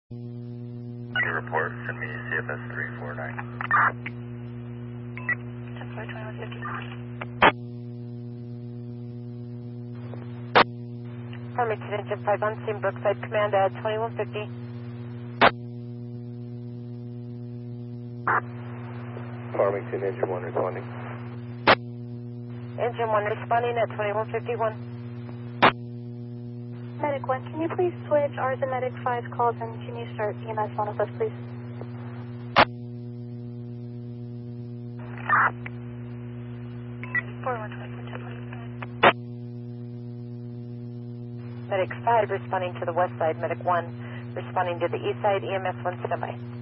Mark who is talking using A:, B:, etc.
A: Your report, send me CFS 349.
B: 10-4, 2150. Farmington Engine 5 on scene, Brookside Command at 2150.
A: Farmington Engine 1 responding.
B: Engine 1 responding at 2151.
C: Medic 1, can you please switch ours and Medic 5 calls and can you start EMS 1 with us, please?
B: Medic 5 responding to the west side. Medic 1 responding to the east side. EMS 1 standby.